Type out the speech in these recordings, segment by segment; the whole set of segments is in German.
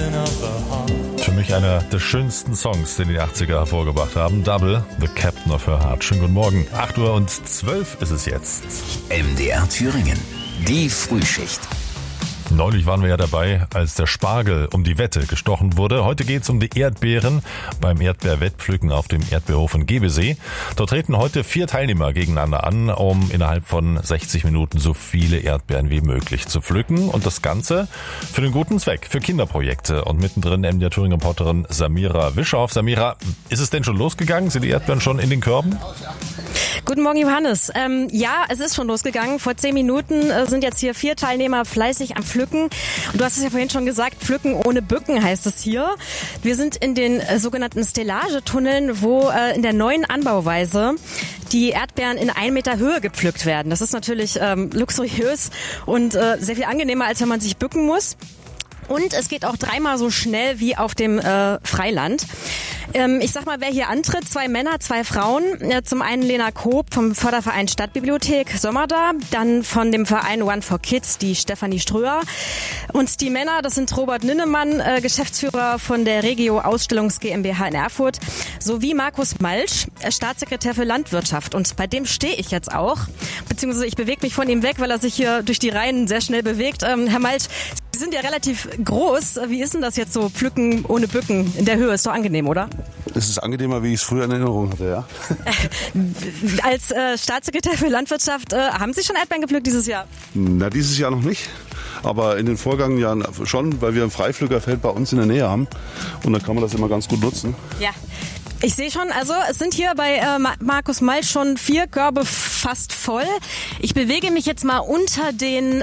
Für mich einer der schönsten Songs, den die 80er hervorgebracht haben. Double, The Captain of Her Heart. Schönen guten Morgen. 8:12 Uhr ist es jetzt. MDR Thüringen, die Frühschicht. Neulich waren wir ja dabei, als der Spargel um die Wette gestochen wurde. Heute geht es um die Erdbeeren beim Erdbeerwettpflücken auf dem Erdbeerhof in Gebesee. Dort treten heute 4 Teilnehmer gegeneinander an, um innerhalb von 60 Minuten so viele Erdbeeren wie möglich zu pflücken. Und das Ganze für den guten Zweck, für Kinderprojekte. Und mittendrin MDR Thüringen-Reporterin Samira Wischow. Samira, ist es denn schon losgegangen? Sind die Erdbeeren schon in den Körben? Guten Morgen, Johannes. Ja, es ist schon losgegangen. Vor 10 Minuten sind jetzt hier 4 Teilnehmer fleißig am Pflücken. Und du hast es ja vorhin schon gesagt, Pflücken ohne Bücken heißt es hier. Wir sind in den sogenannten Stellagetunneln, wo in der neuen Anbauweise die Erdbeeren in 1 Meter Höhe gepflückt werden. Das ist natürlich luxuriös und sehr viel angenehmer, als wenn man sich bücken muss. Und es geht auch 3-mal so schnell wie auf dem Freiland. Ich sag mal, wer hier antritt, 2 Männer, 2 Frauen. Zum einen Lena Koop vom Förderverein Stadtbibliothek Sommerda, dann von dem Verein One for Kids, die Stefanie Ströer. Und die Männer, das sind Robert Ninnemann, Geschäftsführer von der Regio Ausstellungs GmbH in Erfurt, sowie Markus Malsch, Staatssekretär für Landwirtschaft. Und bei dem stehe ich jetzt auch, beziehungsweise ich bewege mich von ihm weg, weil er sich hier durch die Reihen sehr schnell bewegt. Herr Malsch, Sie sind ja relativ groß. Wie ist denn das jetzt so, pflücken ohne Bücken in der Höhe? Ist doch angenehm, oder? Es ist angenehmer, wie ich es früher in Erinnerung hatte, ja. Als Staatssekretär für Landwirtschaft, haben Sie schon Erdbeeren gepflückt dieses Jahr? Na, dieses Jahr noch nicht. Aber in den vorgangenen Jahren schon, weil wir ein Freipflückerfeld bei uns in der Nähe haben. Und da kann man das immer ganz gut nutzen. Ja. Ich sehe schon, also es sind hier bei Markus Malsch schon 4 Körbe fast voll. Ich bewege mich jetzt mal unter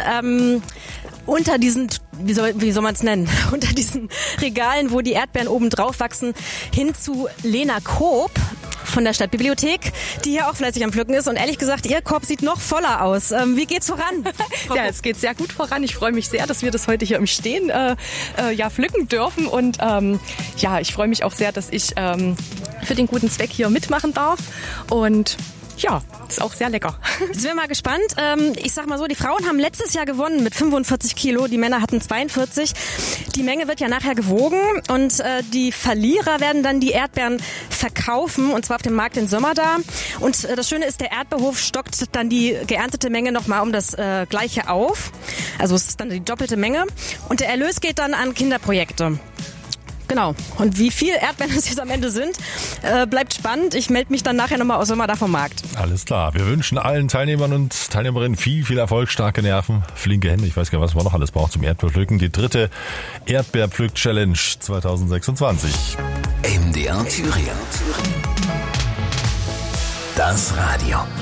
diesen, wie soll man es nennen, unter diesen Regalen, wo die Erdbeeren oben drauf wachsen, hin zu Lena Koop von der Stadtbibliothek, die hier auch fleißig am Pflücken ist. Und ehrlich gesagt, ihr Korb sieht noch voller aus. Wie geht's voran? Ja, es geht sehr gut voran. Ich freue mich sehr, dass wir das heute hier im Stehen pflücken dürfen. Und ich freue mich auch sehr, dass ich für den guten Zweck hier mitmachen darf. Und ja, ist auch sehr lecker. Jetzt sind wir mal gespannt. Ich sag mal so, die Frauen haben letztes Jahr gewonnen mit 45 Kilo, die Männer hatten 42. Die Menge wird ja nachher gewogen und die Verlierer werden dann die Erdbeeren verkaufen, und zwar auf dem Markt in Sommerda. Und das Schöne ist, der Erdbeerhof stockt dann die geerntete Menge nochmal um das Gleiche auf. Also es ist dann die doppelte Menge. Und der Erlös geht dann an Kinderprojekte. Genau. Und wie viel Erdbeeren es jetzt am Ende sind, bleibt spannend. Ich melde mich dann nachher nochmal aus Sommerda vom Markt. Alles klar. Wir wünschen allen Teilnehmern und Teilnehmerinnen viel Erfolg, starke Nerven, flinke Hände. Ich weiß gar nicht, was man noch alles braucht zum Erdbeerpflücken. Die 3. Erdbeerpflück-Challenge 2026. MDR Thüringen. Das Radio.